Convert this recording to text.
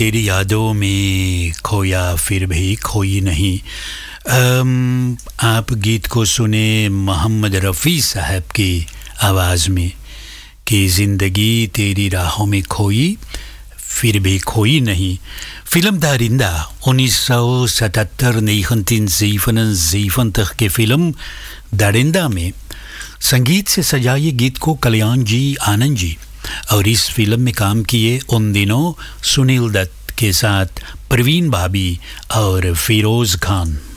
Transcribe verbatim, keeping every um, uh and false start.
तेरी यादों में खोया फिर भी खोई नहीं। अम, आप गीत को सुने मोहम्मद रफ़ी साहब की आवाज़ में कि ज़िंदगी तेरी राहों में खोई फिर भी खोई नहीं। फिल्म दारिंदा उन्नीस सौ सतहत्तर की फिल्म दारिंदा में संगीत से सजा ये गीत को कल्याण जी आनंद जी और इस फिल्म में काम किए उन दिनों सुनील दत्त के साथ प्रवीण भाभी और फिरोज़ खान।